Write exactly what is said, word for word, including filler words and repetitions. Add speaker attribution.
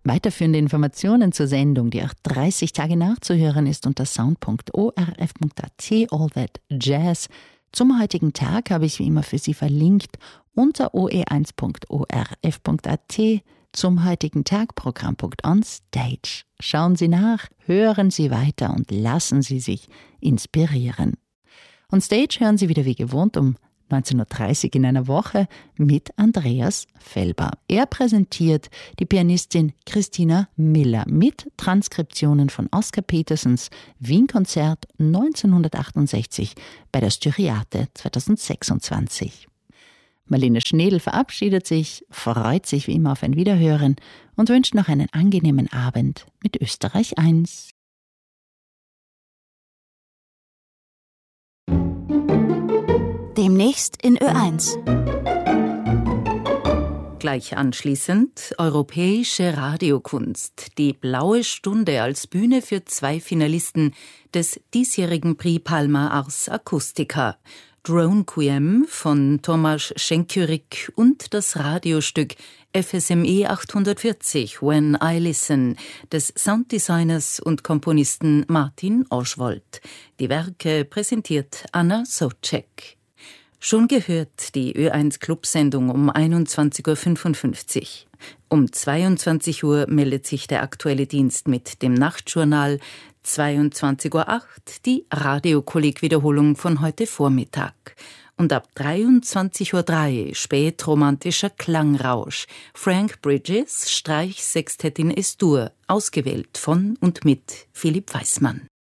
Speaker 1: Weiterführende Informationen zur Sendung, die auch dreißig Tage nachzuhören ist, unter sound punkt o r f punkt a t, All That Jazz. Zum heutigen Tag habe ich wie immer für Sie verlinkt unter o e eins punkt o r f punkt a t zum heutigen Tag Programmpunkt On Stage. Schauen Sie nach, hören Sie weiter und lassen Sie sich inspirieren. On Stage hören Sie wieder wie gewohnt um neunzehn Uhr dreißig in einer Woche mit Andreas Felber. Er präsentiert die Pianistin Christina Miller mit Transkriptionen von Oscar Petersens Wien-Konzert neunzehnhundertachtundsechzig bei der Styriate zweitausendsechsundzwanzig. Marlene Schnedel verabschiedet sich, freut sich wie immer auf ein Wiederhören und wünscht noch einen angenehmen Abend mit Österreich eins.
Speaker 2: Demnächst in Ö eins.
Speaker 3: Gleich anschließend europäische Radiokunst. Die Blaue Stunde als Bühne für zwei Finalisten des diesjährigen Prix Palma Ars Acustica. Drone Q M von Tomasz Schenkurik und das Radiostück F S M E achthundertvierzig When I Listen des Sounddesigners und Komponisten Martin Oschwoldt. Die Werke präsentiert Anna Socek. Schon gehört die Ö eins Clubsendung um einundzwanzig Uhr fünfundfünfzig. Um zweiundzwanzig Uhr meldet sich der aktuelle Dienst mit dem Nachtjournal. zweiundzwanzig Uhr acht die Radiokolleg-Wiederholung von heute Vormittag. Und ab dreiundzwanzig Uhr drei spätromantischer Klangrausch. Frank Bridges, Streichsextett in Es-Dur, ausgewählt von und mit Philipp Weissmann.